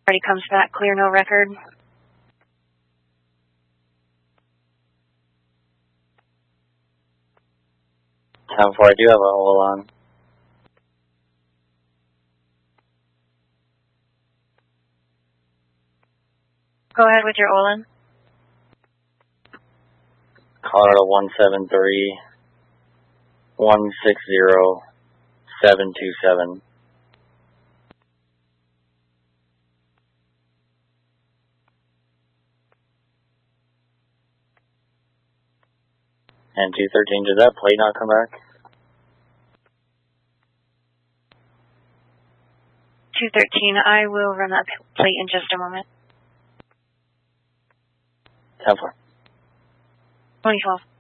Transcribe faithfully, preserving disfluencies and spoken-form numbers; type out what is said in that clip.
Already comes back, clear, no record. ten four, I do have a hole on. Go ahead with your Olin. Colorado one seven three, one six zero, seven two seven. And two thirteen, did that plate not come back? two thirteen, I will run that plate in just a moment. ten four. twenty twelve.